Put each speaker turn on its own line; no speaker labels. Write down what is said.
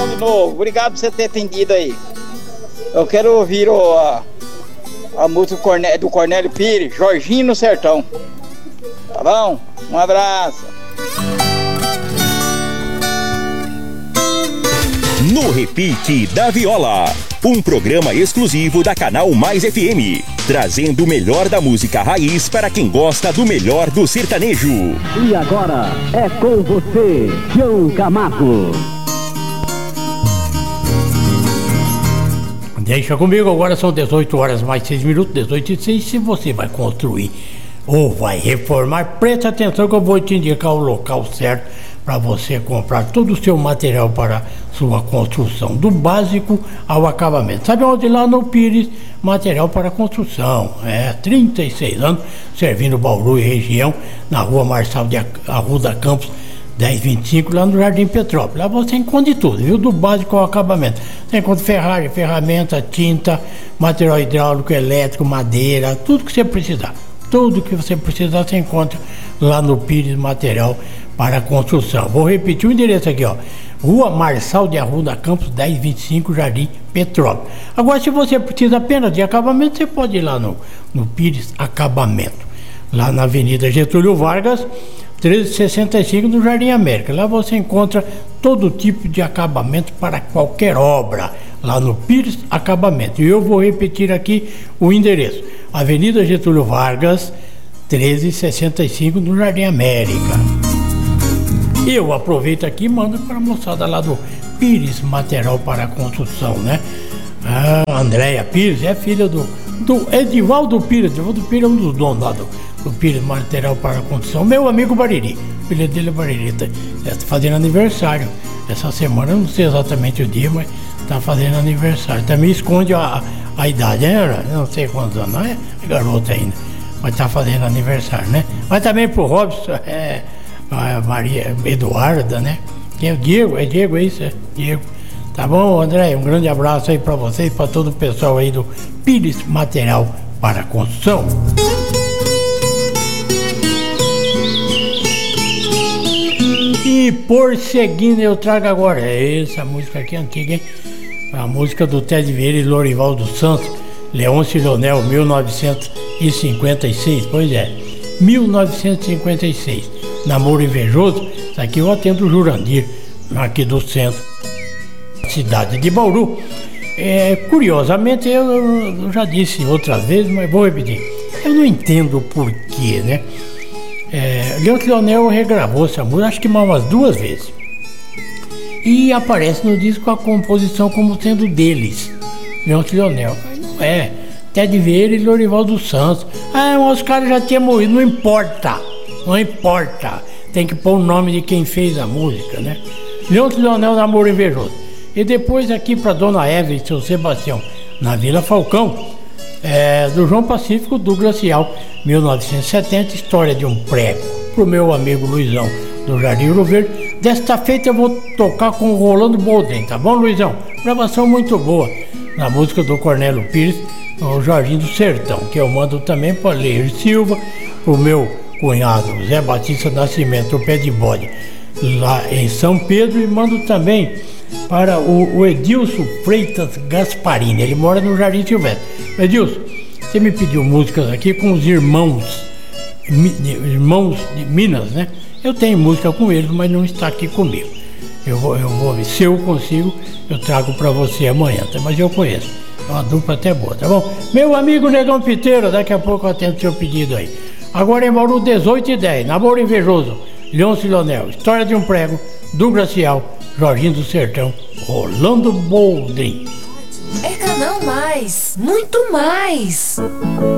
Sertão de novo. Obrigado por você ter atendido aí. Eu quero ouvir a música do Cornélio Pires, Jorginho no Sertão. Tá bom? Um abraço.
No Repique da Viola, um programa exclusivo da Canal Mais FM, trazendo o melhor da música raiz para quem gosta do melhor do sertanejo.
E agora é com você, João Camargo.
Deixa comigo, agora são 18 horas mais 6 minutos, 18h06. Se você vai construir ou vai reformar, preste atenção que eu vou te indicar o local certo para você comprar todo o seu material para sua construção, do básico ao acabamento. Sabe onde? Lá no Pires Material para Construção. 36 anos, servindo Bauru e região, na rua Marçal de Arruda Campos 1025, lá no Jardim Petrópolis. Lá você encontra de tudo, viu? Do básico ao acabamento. Você encontra ferramenta, tinta, material hidráulico, elétrico, madeira, tudo que você precisar. Tudo que você precisar você encontra lá no Pires Material para Construção. Vou repetir o endereço aqui, ó. Rua Marçal de Arruda Campos 1025, Jardim Petrópolis. Agora, se você precisa apenas de acabamento, você pode ir lá no Pires Acabamento, lá na Avenida Getúlio Vargas 1365, no Jardim América. Lá você encontra todo tipo de acabamento para qualquer obra, lá no Pires Acabamento. E eu vou repetir aqui o endereço: Avenida Getúlio Vargas 1365, no Jardim América. Eu aproveito aqui e mando para a moçada lá do Pires Material para Construção, né? A Andréia Pires é filha do Edivaldo Pires. Edivaldo Pires é um dos donos lá do Pires Material para Construção. Meu amigo Bariri, o filho dele é Bariri, tá fazendo aniversário essa semana, eu não sei exatamente o dia, mas tá fazendo aniversário. Também esconde a idade, né? Eu não sei quantos anos, não é garota ainda, mas tá fazendo aniversário, né? Mas também pro Robson, a Maria Eduarda, né? Quem é o Diego? É Diego, é isso? É Diego. Tá bom, André? Um grande abraço aí pra vocês, pra todo o pessoal aí do Pires Material para Construção. E por seguindo eu trago agora essa música aqui antiga, hein? A música do Ted Vieira e Lorival dos Santos, Leôncio e Leonel, 1956. Pois é, 1956. Namoro Invejoso. Isso aqui eu atendo o Jurandir, aqui do centro, cidade de Bauru. Curiosamente, eu já disse outras vezes, mas vou repetir. Eu não entendo o porquê, né? Leôncio e Leonel regravou essa música, acho que umas 2 vezes. E aparece no disco a composição como sendo deles, Leôncio e Leonel. Mas não é. Ted Vieira e Lorival dos Santos. Os caras já tinham morrido, não importa. Não importa. Tem que pôr o nome de quem fez a música, né? Leôncio e Leonel, Namoro Invejoso. E depois aqui para Dona Eva e seu Sebastião, na Vila Falcão, do João Pacífico, Douglas Cial, 1970, História de um Prego. Pro meu amigo Luizão, do Jardim Ouro Verde. Desta feita eu vou tocar com o Rolando Boldrin, tá bom, Luizão? Gravação muito boa, na música do Cornélio Pires, o Jardim do Sertão, que eu mando também para Leir Silva, pro meu cunhado Zé Batista Nascimento, o Pé de Bode, lá em São Pedro, e mando também para o Edilson Freitas Gasparini, ele mora no Jardim Silvestre. Edilson, você me pediu músicas aqui com os irmãos de Minas, né? Eu tenho música com eles, mas não está aqui comigo. Eu vou ver, se eu consigo, eu trago para você amanhã, tá? Mas eu conheço, é uma dupla até boa, tá bom? Meu amigo Negão Piteiro, daqui a pouco eu atendo seu pedido aí. Agora em Bauru, 18h10, Namoro Invejoso, Leôncio e Leonel, História de um Prego, Douglas Cial, Jorginho do Sertão, Rolando Boldrin.
É Canal Mais, muito mais.